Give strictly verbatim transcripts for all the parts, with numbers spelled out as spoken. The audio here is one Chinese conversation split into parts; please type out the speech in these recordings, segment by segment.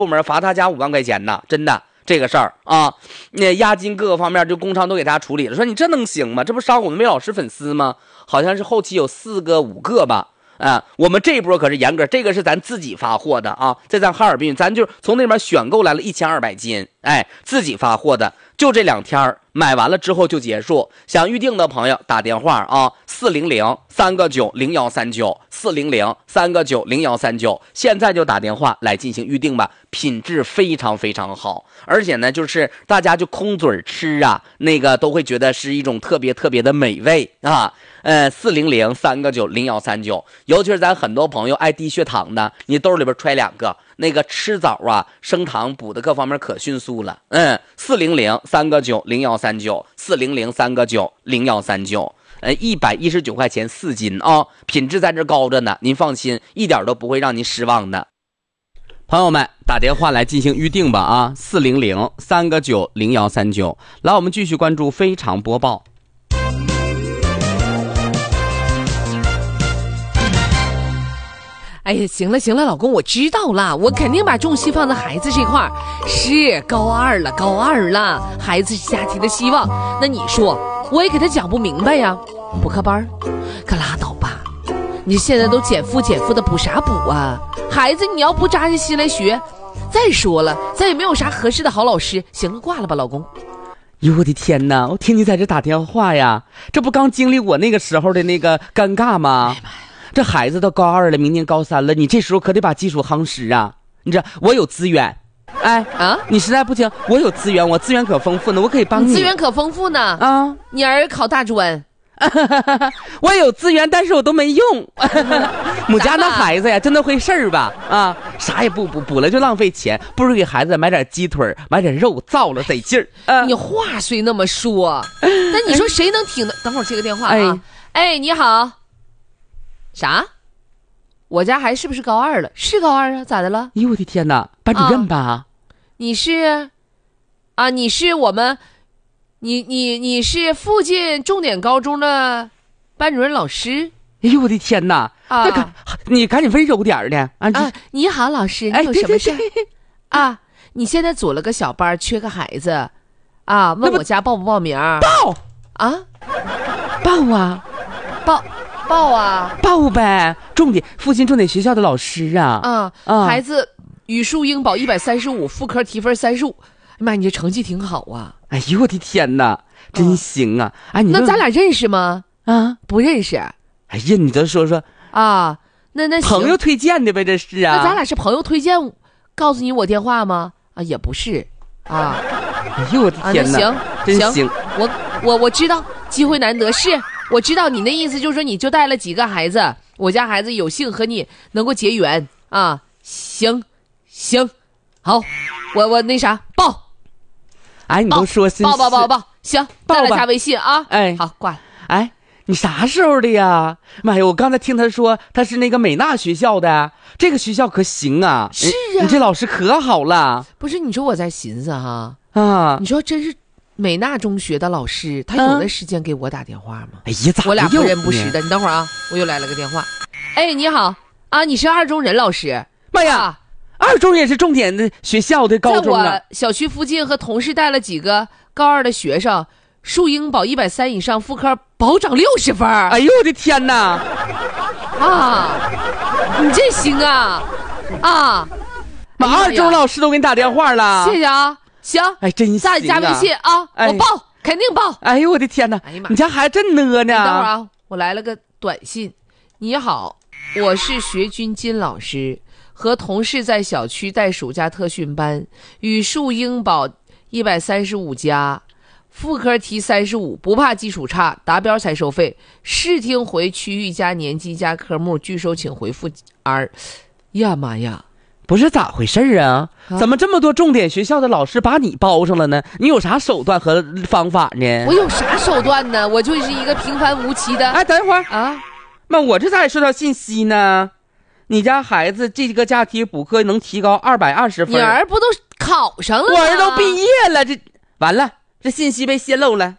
部门罚他家五万块钱呢，真的这个事儿啊，那押金各个方面就工商都给他处理了。说你这能行吗？这不伤我们魏老师粉丝吗？好像是后期有四个五个吧。啊，我们这一波可是严格，这个是咱自己发货的啊，在咱哈尔滨，咱就从那边选购来了一千二百斤，哎，自己发货的，就这两天买完了之后就结束。想预定的朋友打电话啊，四零零三个九零幺三九，四零零三个九零幺三九，现在就打电话来进行预定吧，品质非常非常好，而且呢，就是大家就空嘴吃啊，那个都会觉得是一种特别特别的美味啊。呃，四零零三个九零幺三九，尤其是咱很多朋友爱低血糖的，你兜里边揣两个，那个吃枣啊，升糖补的各方面可迅速了。嗯，四零零三个九零幺三九，四零零三个九零幺三九，呃，一百一十九块钱四斤啊、哦，品质在这高着呢，您放心，一点都不会让您失望的。朋友们，打电话来进行预定吧啊，四零零三个九零幺三九。来，我们继续关注非常播报。 哎呀，行了行了，老公，我知道了，我肯定把重心放在孩子这块儿。是高二了，高二了，孩子是家庭的希望。那你说，我也给他讲不明白呀？补课班，可拉倒吧！你现在都减负减负的，补啥补啊？孩子，你要不扎下心来学，再说了，咱也没有啥合适的好老师。行了，挂了吧，老公。 哟，我的天哪！我听你在这打电话呀，这不刚经历我那个时候的那个尴尬吗？哎妈呀！这孩子都高二了，明年高三了，你这时候可得把基础夯实啊！你知道我有资源，哎啊，你实在不行，我有资源，我资源可丰富呢，我可以帮你。 你资源可丰富呢啊！你儿考大专， 我有资源，但是我都没用。母家那孩子呀，真的会事儿吧？啊，啥也不补，补了就浪费钱，不如给孩子买点鸡腿，买点肉，造了得劲儿。 啊、你话虽那么说，那你说谁能挺得？等会儿接个电话啊！哎，哎你好。啥？我家孩子是不是高二了？是高二啊，咋的了？ 哎呦我的天哪，班主任吧？啊、 你是啊？你是我们，你你你是附近重点高中的班主任老师？ 哎呦我的天哪！啊，那赶你赶紧温柔点的啊！ 啊，你好，老师，你有什么事？哎、对对对啊，你现在组了个小班，缺个孩子啊？问我家报不报名？ 报啊， 报啊， 报。报啊， 报呗！重点附近重点学校的老师啊， 啊，啊孩子语数英保一百三十五，副科提分三十五。妈，你这成绩挺好啊！ 哎呦我的天哪，真行啊！啊哎，你那咱俩认识吗？啊，不认识。 哎呀，你再说说啊，那那朋友推荐的呗，这是啊。 那咱俩是朋友推荐，告诉你我电话吗？啊，也不是啊。 哎呦我的天哪， 啊、 真行！ 行我我我知道，机会难得是。我知道你的意思，就是说你就带了几个孩子，我家孩子有幸和你能够结缘啊。行，行，好，我我那啥报。 哎，你都说是报报报报，行，再来加微信啊。 哎， 好，挂了。 哎，你啥时候的呀？妈呀，我刚才听他说他是那个美娜学校的，这个学校可行啊。 是啊， 你这老师可好了。 不是，你说我在寻思哈啊， 你说真是。美娜中学的老师，他有的时间给我打电话吗？ 哎呀，咋我俩不认不识的？你等会儿啊，我又来了个电话。哎，你好啊，你是二中任老师？ 妈呀，啊、二中也是重点的学校的高中啊！ 在我小区附近和同事带了几个高二的学生，数英保一百三以上，副科保涨六十分。 哎呦我的天哪！ 啊，你这行啊啊！ 妈，二中老师都给你打电话了， 谢谢啊。行， 哎，真行、啊！ 再加微信啊，哎、我报，肯定报。 哎呦我的天哪！哎呀妈，你家孩子真呢呢。 等会儿啊，我来了个短信。你好，我是学军金老师，和同事在小区带暑假特训班，语数英保一百三十五加，副科题三十五，不怕基础差，达标才收费。试听回区域加年级加科目，拒收请回复 R。呀妈呀！ 不是咋回事啊？怎么这么多重点学校的老师把你包上了呢？你有啥手段和方法呢？ 我有啥手段呢？我就是一个平凡无奇的。 哎，等一会儿啊， 妈，我这咋也收到信息呢？你家孩子这个假期补课能提高二百二十分， 你儿不都考上了吗？ 我儿都毕业了，这完了，这信息被泄露了。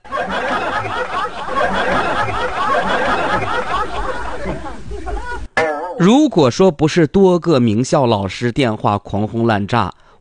如果说不是多个名校老师电话狂轰滥炸，